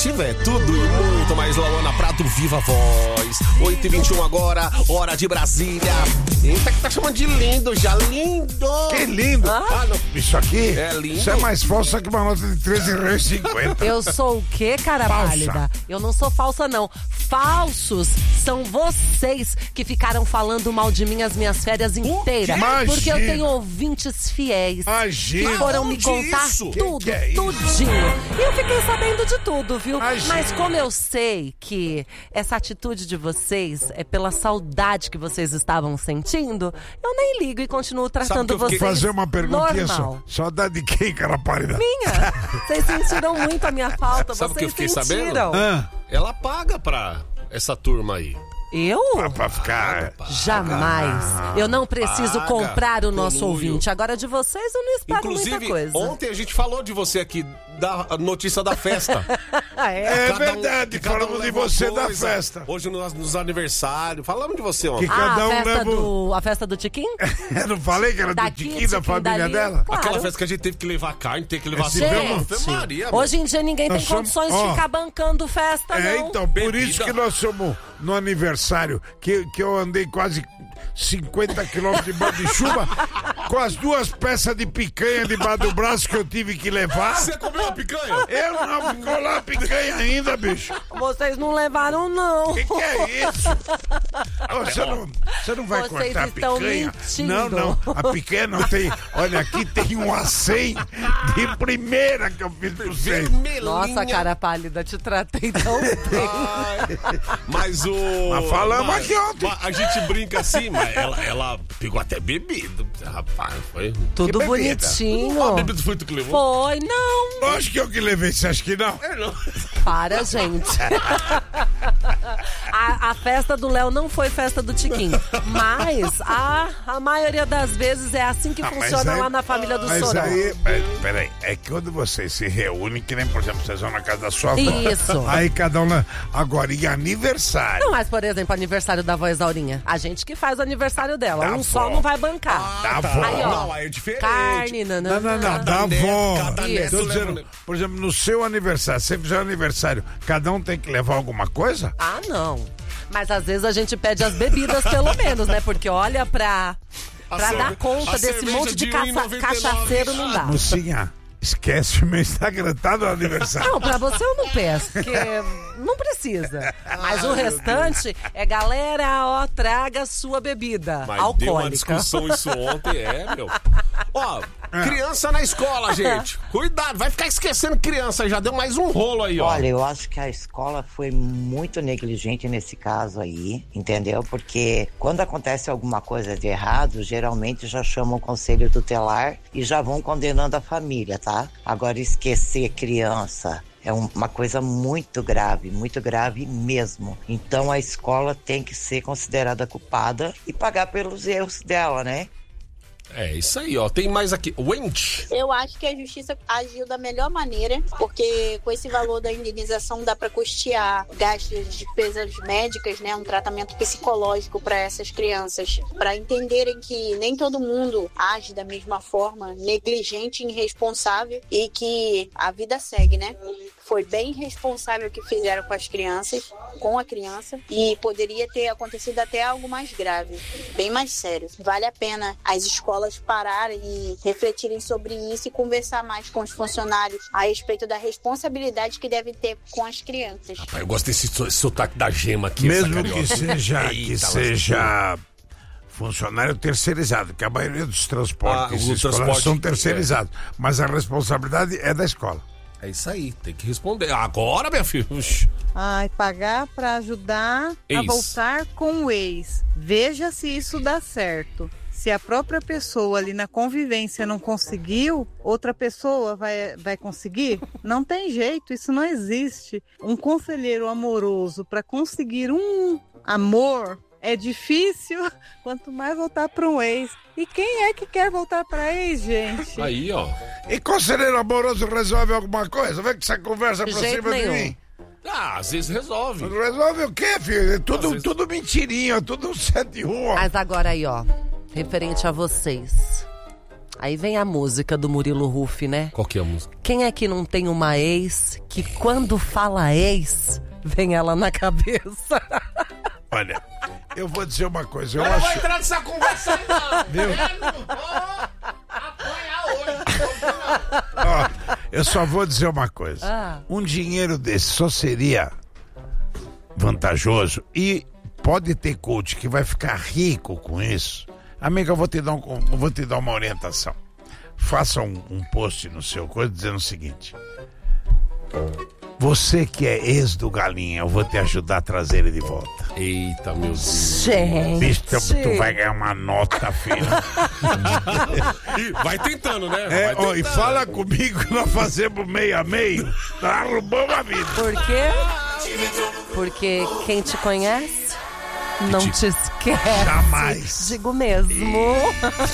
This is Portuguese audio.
Ativa é tudo e muito mais. Lauana Prado, Viva Voz. 8h21 agora, hora de Brasília. Eita, que tá chamando de lindo já, lindo. Que lindo. Não. Isso aqui É lindo. Isso é mais falso que uma nota de R$13,50. Eu sou o quê, cara Falsa. pálida? Eu não sou falsa, não. Falsos são vocês que ficaram falando mal de mim as minhas férias inteiras. Imagina. Porque eu tenho ouvintes fiéis. Imagina. Que foram me Onde contar isso? tudo, Que é isso? tudinho. E eu fiquei sabendo de tudo, viu? Imagina. Mas como eu sei que essa atitude de vocês é pela saudade que vocês estavam sentindo, eu nem ligo e continuo tratando que eu fiquei- vocês Fazer uma perguntinha normal. só. Saudade de quem, cara pálida? Minha! Vocês sentiram muito a minha falta, Sabe o que eu vocês fiquei sentiram. Ah, Ela paga pra essa turma aí. Eu? pra ficar... Jamais. Eu não preciso paga, comprar o nosso Poluio. ouvinte. Agora de vocês eu não espero muita Inclusive, coisa. ontem a gente falou de você aqui, da notícia da festa. É Cada verdade, cada falamos de leva uma você da coisa. festa. Hoje nos aniversários. Falamos de você ontem. Que cada um leva... a festa do Tiquim? Eu não falei que era do Daqui, Tiquinho, da Tiquinho, família dali. dela? Claro. Aquela festa que a gente teve que levar carne, teve que levar Esse Gente, Ave Maria, hoje em dia ninguém tem Nós somos- condições de ó. ficar bancando festa, É, não. então, por Bebida. isso que nós somos no aniversário, que eu andei quase 50 quilômetros debaixo de chuva, com as 2 peças de picanha debaixo do braço que eu tive que levar. Você comeu uma picanha? Eu não ficou lá a picanha ainda, bicho. Vocês não levaram, não. O que é isso? Você não vai Vocês cortar a estão picanha? mentindo. Não. A picanha não tem. Olha, aqui tem um acém de primeira que eu fiz pra vocês. Vermelhinha. Nossa, cara pálida, te tratei tão bem. Mas o... Mas falamos aqui ontem. A gente brinca assim, mas ela pegou até bebida. Rapaz, foi... Tudo Que bebida? bonitinho. A bebida foi tu que levou? Foi, não. Lógico que eu que levei, você acha que não? Não. Para, gente. A festa do Léo não foi festa do Tiquinho. Mas a maioria das vezes é assim que mas funciona aí- lá na família do Mas Sorão. aí, peraí, é que quando vocês se reúnem, que nem, por exemplo, vocês vão na casa da sua avó. Isso. Aí cada um... Agora, e aniversário? Não, mas, por exemplo, aniversário da avó Exaurinha. A gente que faz o aniversário dela. Da Um avó. só não vai bancar. Da avó. Aí, ó. Não, aí é diferente. Carne, Não, nanana. da avó. cada neto Tô leva dizendo, por exemplo, no seu aniversário, se você fizer aniversário, cada um tem que levar alguma coisa? Ah, não. Mas às vezes a gente pede as bebidas, pelo menos, né? Porque olha, pra dar conta a desse cerveja monte de de R$1,99. cachaceiro não dá. Mocinha, esquece o meu Instagram, tá do aniversário. Não, pra você eu não peço, porque não precisa. Mas o restante é, galera, ó, traga sua bebida Mas deu uma alcoólica. discussão isso ontem, meu. Ó, criança na escola, gente. Cuidado, vai ficar esquecendo criança. Já deu mais um rolo aí, ó. Olha, eu acho que a escola foi muito negligente nesse caso aí, entendeu? Porque quando acontece alguma coisa de errado, geralmente já chamam o conselho tutelar e já vão condenando a família, tá? Agora, esquecer criança é uma coisa muito grave mesmo. Então a escola tem que ser considerada culpada e pagar pelos erros dela, né? É isso aí, ó. Tem mais aqui. Wendy. Eu acho que a justiça agiu da melhor maneira, porque com esse valor da indenização dá para custear gastos de despesas médicas, né, um tratamento psicológico para essas crianças, para entenderem que nem todo mundo age da mesma forma, negligente e irresponsável, e que a vida segue, né? Foi bem irresponsável o que fizeram com as crianças, com a criança, e poderia ter acontecido até algo mais grave, bem mais sério. Vale a pena as escolas pararem e refletirem sobre isso e conversar mais com os funcionários a respeito da responsabilidade que devem ter com as crianças. Rapaz, eu gosto desse sotaque da gema aqui. Mesmo essa que carioca. seja, Eita, funcionário terceirizado, que a maioria dos transportes o escolares transporte, são terceirizados, mas a responsabilidade é da escola. É isso aí, tem que responder. Agora, minha filha. Ux. Ai, pagar pra ajudar a Ex. voltar com o ex. Veja se isso dá certo. Se a própria pessoa ali na convivência não conseguiu, outra pessoa vai conseguir? Não tem jeito, isso não existe. Um conselheiro amoroso para conseguir um amor é difícil, quanto mais voltar para um ex. E quem é que quer voltar para ex, gente? Aí, ó. E conselheiro amoroso resolve alguma coisa? Vem com essa conversa De pra jeito cima nenhum. de mim. Ah, às vezes resolve. Resolve o quê, filho? É tudo, Às vezes- tudo mentirinha, tudo 7-1. Mas agora aí, ó, referente a vocês. Aí vem a música do Murilo Huff, né? Qual que é a música? Quem é que não tem uma ex que quando fala ex, vem ela na cabeça? Olha, eu vou dizer uma coisa. Eu não vou acho... entrar nessa conversa aí, não. Viu? Eu não vou apanhar hoje. Ó, eu só vou dizer uma coisa. Um dinheiro desse só seria vantajoso e pode ter coach que vai ficar rico com isso. Amiga, eu vou te dar uma orientação. Faça um post no seu coisa dizendo o seguinte: você que é ex do Galinha, eu vou te ajudar a trazer ele de volta. Eita, meu Deus. Gente. Bicho, tu vai ganhar uma nota, filho. Vai tentando, né? Ó, e fala comigo que nós fazemos meio a meio. Tá arrumando a vida. Por quê? Porque quem te conhece não te esquece. Jamais. Digo mesmo.